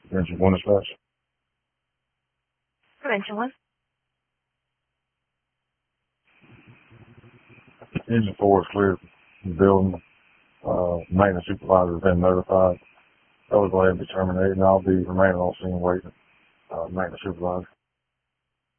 Engine 1 dispatch. Engine 1. Engine 4 is cleared from the building. Maintenance supervisor has been notified. I will go ahead and be terminated, and I'll be remaining on scene waiting. Maintenance supervisor.